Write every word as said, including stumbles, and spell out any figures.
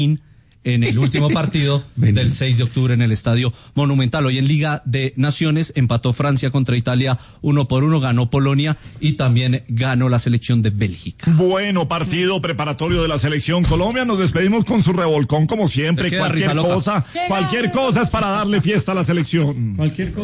en el último partido del seis de octubre en el Estadio Monumental. Hoy en Liga de Naciones empató Francia contra Italia uno por uno, ganó Polonia y también ganó la selección de Bélgica. Bueno, partido preparatorio de la selección Colombia. Nos despedimos con su revolcón como siempre. Cualquier cosa, cualquier cosa es para darle fiesta a la selección. Cualquier cosa.